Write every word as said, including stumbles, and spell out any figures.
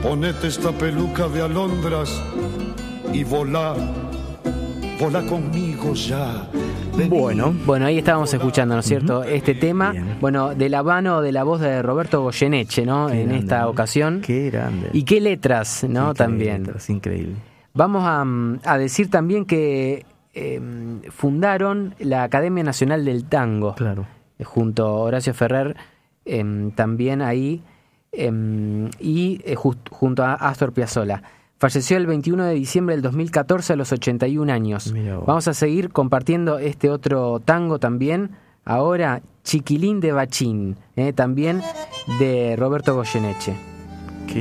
ponete esta peluca de alondras y volá, volá conmigo ya. Vení. Bueno, bueno, ahí estábamos escuchando, ¿no es cierto? Uh-huh. Este tema, bien. Bueno, de la mano de la voz de Roberto Goyeneche, ¿no? Qué en grande, esta ocasión. Qué grande. Y qué letras, ¿no? Increíble, también. Letras, increíble. Vamos a, a decir también que eh, fundaron la Academia Nacional del Tango. Claro. Eh, junto a Horacio Ferrer, eh, también ahí, eh, y eh, just, junto a Astor Piazzolla. Falleció el veintiuno de diciembre del dos mil catorce a los ochenta y un años. Vamos a seguir compartiendo este otro tango también. Ahora, Chiquilín de Bachín, eh, también de Roberto Goyeneche.